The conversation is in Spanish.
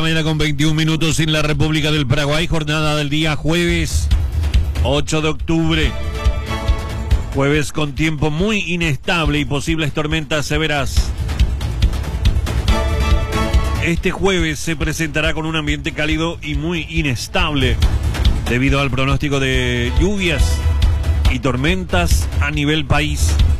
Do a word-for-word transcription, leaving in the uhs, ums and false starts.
Mañana con veintiún minutos en la República del Paraguay, jornada del día jueves ocho de octubre. Jueves con tiempo muy inestable y posibles tormentas severas. Este jueves se presentará con un ambiente cálido y muy inestable debido al pronóstico de lluvias y tormentas a nivel país.